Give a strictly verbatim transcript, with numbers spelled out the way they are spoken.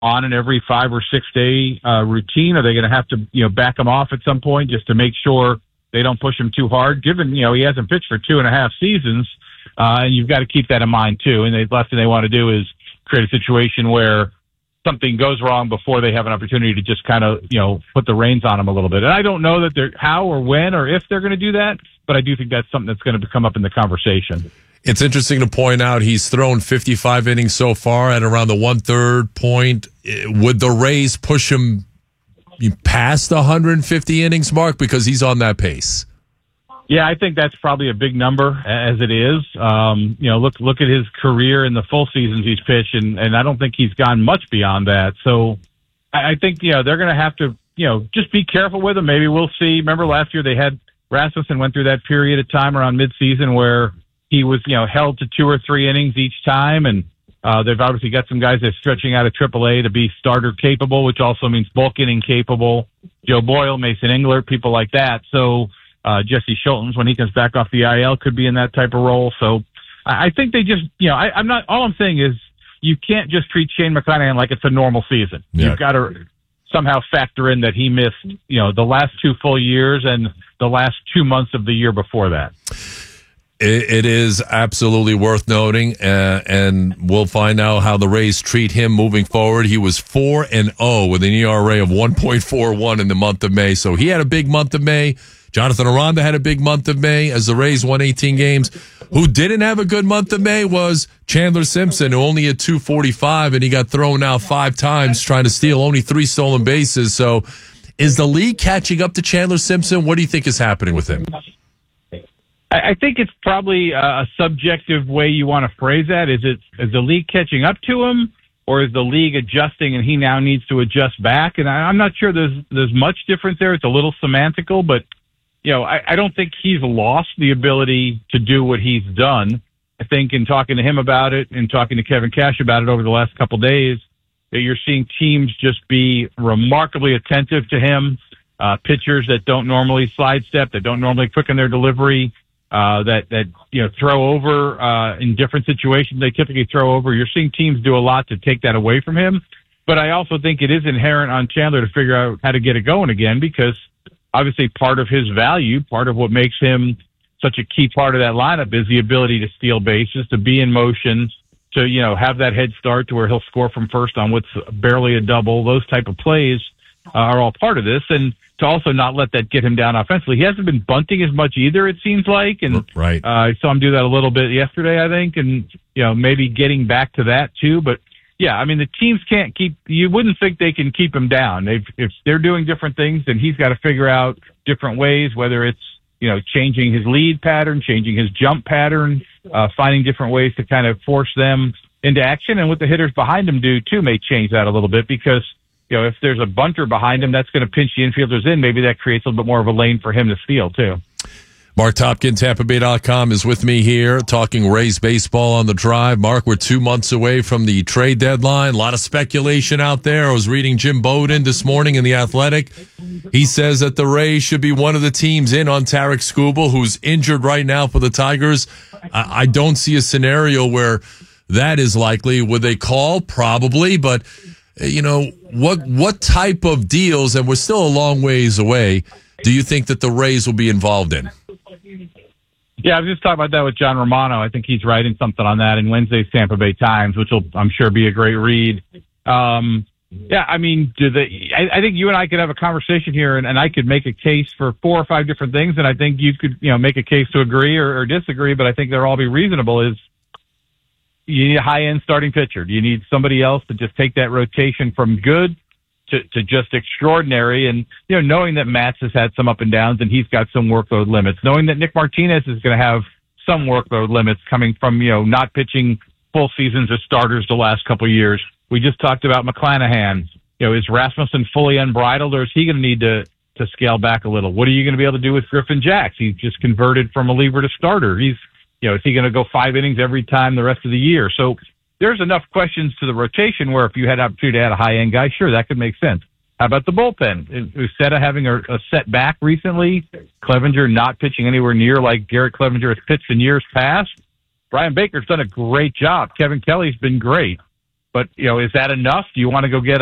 on an every five or six day uh, routine? Are they going to have to, you know, back him off at some point just to make sure they don't push him too hard? Given, you know, he hasn't pitched for two and a half seasons, uh, and you've got to keep that in mind too. And the last thing they want to do is create a situation where something goes wrong before they have an opportunity to just kind of, you know, put the reins on him a little bit. And I don't know that they're how or when or if they're going to do that, but I do think that's something that's going to come up in the conversation. It's interesting to point out he's thrown fifty-five innings so far at around the one-third point. Would the Rays push him past the one hundred fifty innings mark because he's on that pace? Yeah, I think that's probably a big number as it is. Um, you know, look look at his career in the full seasons he's pitched, and, and I don't think he's gone much beyond that. So I, I think, you know, they're going to have to, you know, just be careful with him. Maybe we'll see. Remember last year they had Rasmussen went through that period of time around midseason where he was, you know, held to two or three innings each time, and uh, they've obviously got some guys that are stretching out of triple A to be starter capable, which also means bulk inning capable. Joe Boyle, Mason Englert, people like that. So uh, Jesse Schultens, when he comes back off the I L, could be in that type of role. So I, I think they just, you know, I, I'm not. All I'm saying is you can't just treat Shane McClanahan like it's a normal season. Yeah. You've got to somehow factor in that he missed, you know, the last two full years and the last two months of the year before that. It is absolutely worth noting, uh, and we'll find out how the Rays treat him moving forward. He was four and oh with an E R A of one point four one in the month of May, so he had a big month of May. Jonathan Aranda had a big month of May as the Rays won eighteen games. Who didn't have a good month of May was Chandler Simpson, who only had two forty-five, and he got thrown out five times trying to steal only three stolen bases. So is the league catching up to Chandler Simpson? What do you think is happening with him? I think it's probably a subjective way you want to phrase that. Is it is the league catching up to him, or is the league adjusting and he now needs to adjust back? And I'm not sure there's there's much difference there. It's a little semantical, but you know, I, I don't think he's lost the ability to do what he's done. I think in talking to him about it and talking to Kevin Cash about it over the last couple of days, that you're seeing teams just be remarkably attentive to him. Uh, pitchers that don't normally sidestep, that don't normally quicken their delivery. Uh, that, that, you know, throw over, uh, in different situations they typically throw over. You're seeing teams do a lot to take that away from him. But I also think it is inherent on Chandler to figure out how to get it going again, because obviously part of his value, part of what makes him such a key part of that lineup is the ability to steal bases, to be in motion, to, you know, have that head start to where he'll score from first on what's barely a double. Those type of plays uh, are all part of this. And to also not let that get him down offensively. He hasn't been bunting as much either, it seems like. And right. uh, I saw him do that a little bit yesterday, I think, and, you know, maybe getting back to that too. But, yeah, I mean, the teams can't keep – you wouldn't think they can keep him down. They've, if they're doing different things, then he's got to figure out different ways, whether it's, you know, changing his lead pattern, changing his jump pattern, uh, finding different ways to kind of force them into action. And what the hitters behind him do, too, may change that a little bit because – you know, if there's a bunter behind him, that's going to pinch the infielders in. Maybe that creates a little bit more of a lane for him to steal, too. Mark Topkin, Tampa Bay dot com, is with me here talking Rays baseball on the drive. Mark, we're two months away from the trade deadline. A lot of speculation out there. I was reading Jim Bowden this morning in The Athletic. He says that the Rays should be one of the teams in on Tarek Skubal, who's injured right now for the Tigers. I, I don't see a scenario where that is likely. Would they call? Probably, but... You know, what what type of deals, and we're still a long ways away, do you think that the Rays will be involved in? Yeah, I was just talking about that with John Romano. I think he's writing something on that in Wednesday's Tampa Bay Times, which will, I'm sure, be a great read. Um, yeah, I mean, do they, I, I think you and I could have a conversation here, and, and I could make a case for four or five different things, and I think you could, you know, make a case to agree or, or disagree, but I think they'll all be reasonable. Is you need a high-end starting pitcher. Do you need somebody else to just take that rotation from good to, to just extraordinary? And, you know, knowing that Matz has had some up and downs and he's got some workload limits, knowing that Nick Martinez is going to have some workload limits coming from, you know, not pitching full seasons as starters the last couple of years. We just talked about McClanahan. You know, is Rasmussen fully unbridled, or is he going to need to, to scale back a little? What are you going to be able to do with Griffin Jacks? He's just converted from a reliever to starter. He's, You know, is he going to go five innings every time the rest of the year? So there's enough questions to the rotation where if you had an opportunity to add a high-end guy, sure, that could make sense. How about the bullpen? Instead of having a, a setback recently, Clevenger not pitching anywhere near like Garrett Clevenger has pitched in years past, Brian Baker's done a great job. Kevin Kelly's been great. But, you know, is that enough? Do you want to go get